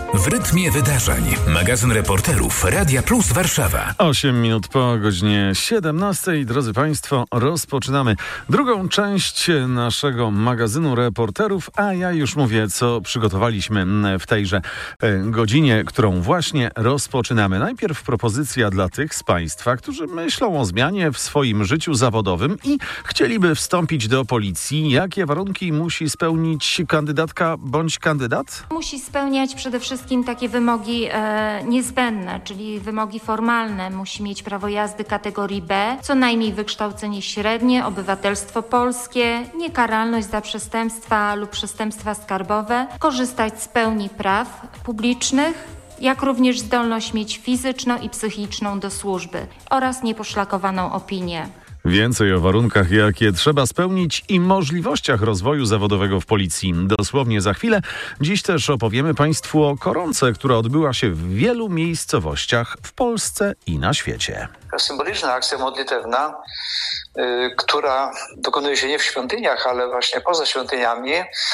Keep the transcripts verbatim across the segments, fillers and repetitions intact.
W rytmie wydarzeń. Magazyn reporterów Radia Plus Warszawa. osiem minut po godzinie siedemnastej. Drodzy Państwo, rozpoczynamy drugą część naszego magazynu reporterów, a ja już mówię, co przygotowaliśmy w tejże godzinie, którą właśnie rozpoczynamy. Najpierw propozycja dla tych z Państwa, którzy myślą o zmianie w swoim życiu zawodowym i chcieliby wstąpić do policji. Jakie warunki musi spełnić kandydatka bądź kandydat? Musi spełniać przede wszystkim takie wymogi e, niezbędne, czyli wymogi formalne. Musi mieć prawo jazdy kategorii B, co najmniej wykształcenie średnie, obywatelstwo polskie, niekaralność za przestępstwa lub przestępstwa skarbowe, korzystać z pełni praw publicznych, jak również zdolność mieć fizyczną i psychiczną do służby oraz nieposzlakowaną opinię. Więcej o warunkach, jakie trzeba spełnić i możliwościach rozwoju zawodowego w policji. Dosłownie za chwilę. Dziś też opowiemy Państwu o koronce, która odbyła się w wielu miejscowościach w Polsce i na świecie. Symboliczna akcja modlitewna, yy, która dokonuje się nie w świątyniach, ale właśnie poza świątyniami,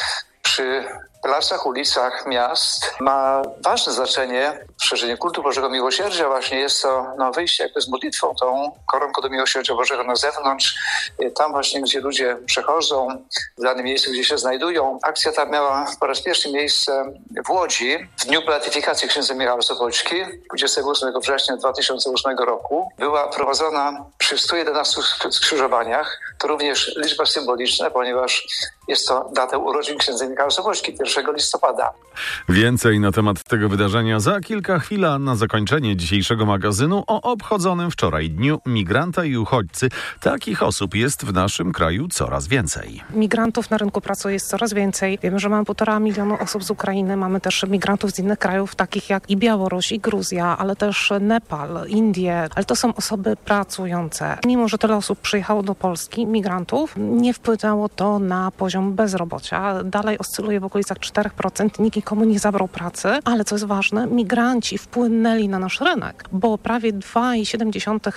przy placach, ulicach miast, ma ważne znaczenie w szerzeniu kultu Bożego Miłosierdzia. Właśnie jest to no, wyjście jakby z modlitwą, tą koronką do Miłosierdzia Bożego na zewnątrz, tam właśnie, gdzie ludzie przechodzą, w danym miejscu, gdzie się znajdują. Akcja ta miała po raz pierwszy miejsce w Łodzi w dniu beatyfikacji księdza Michała Sopoćki, dwudziestego ósmego września dwa tysiące ósmego roku. Była prowadzona przy stu jedenastu skrzyżowaniach. To również liczba symboliczna, ponieważ jest to data urodzin księdza Michała Sopoćki, pierwszego listopada. Więcej na temat tego wydarzenia za kilka chwil, a na zakończenie dzisiejszego magazynu o obchodzonym wczoraj Dniu Migranta i Uchodźcy. Takich osób jest w naszym kraju coraz więcej. Migrantów na rynku pracy jest coraz więcej. Wiemy, że mamy półtora milionu osób z Ukrainy. Mamy też migrantów z innych krajów, takich jak i Białoruś, i Gruzja, ale też Nepal, Indie. Ale to są osoby pracujące. Mimo że tyle osób przyjechało do Polski, migrantów, nie wpłynęło to na poziom bezrobocia. Dalej oscyluje w okolicach cztery procent. Nikt nikomu nie zabrał pracy, ale co jest ważne, migranci wpłynęli na nasz rynek, bo prawie dwa przecinek siedem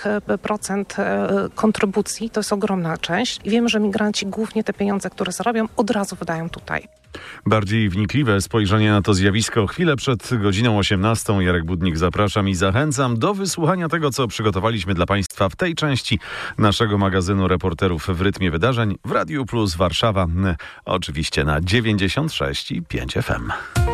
procent kontrybucji to jest ogromna część i wiemy, że migranci głównie te pieniądze, które zarabią, od razu wydają tutaj. Bardziej wnikliwe spojrzenie na to zjawisko chwilę przed godziną osiemnastą. Jarek Budnik, zapraszam i zachęcam do wysłuchania tego, co przygotowaliśmy dla Państwa w tej części naszego magazynu reporterów w rytmie wydarzeń w Radiu Plus Warszawa, oczywiście na dziewięćdziesiąt sześć i pięć F M.